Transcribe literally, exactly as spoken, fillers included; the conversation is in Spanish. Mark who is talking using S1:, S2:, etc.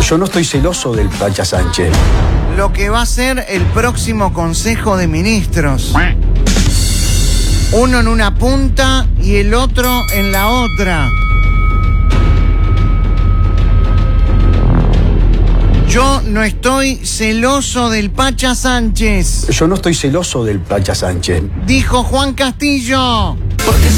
S1: Yo no estoy celoso del Pacha Sánchez.
S2: Lo que va a ser el próximo Consejo de Ministros. Uno en una punta y el otro en la otra. Yo no estoy celoso del Pacha Sánchez.
S1: Yo no estoy celoso del Pacha Sánchez.
S2: Dijo Juan Castillo.
S3: Porque